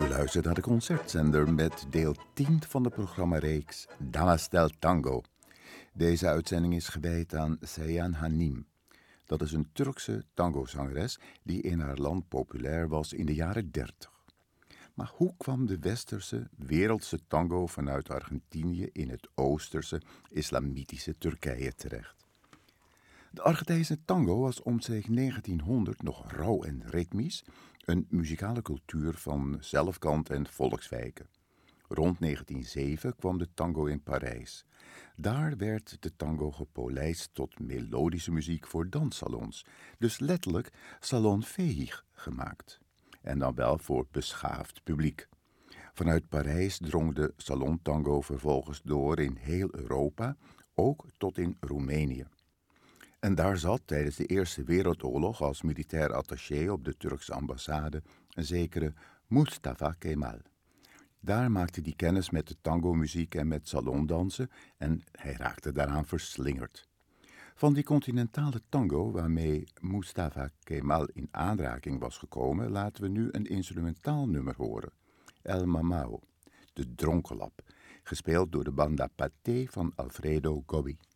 luistert naar de concertzender met deel 10 van de programmareeks Damas del Tango. Deze uitzending is gewijd aan Seyhan Hanim. Dat is een Turkse tangozangeres die in haar land populair was in de jaren 30. Maar hoe kwam de westerse, wereldse tango vanuit Argentinië in het oosterse, islamitische Turkije terecht? De Argentijnse tango was omstreeks 1900 nog rauw en ritmisch, een muzikale cultuur van zelfkant en volkswijken. Rond 1907 kwam de tango in Parijs. Daar werd de tango gepolijst tot melodische muziek voor danssalons, dus letterlijk salonfähig gemaakt. En dan wel voor beschaafd publiek. Vanuit Parijs drong de salontango vervolgens door in heel Europa, ook tot in Roemenië. En daar zat tijdens de Eerste Wereldoorlog als militair attaché op de Turkse ambassade een zekere Mustafa Kemal. Daar maakte hij kennis met de tangomuziek en met salondansen en hij raakte daaraan verslingerd. Van die continentale tango waarmee Mustafa Kemal in aanraking was gekomen, laten we nu een instrumentaal nummer horen. El Mamao, de dronkenlap, gespeeld door de banda Paté van Alfredo Gobbi.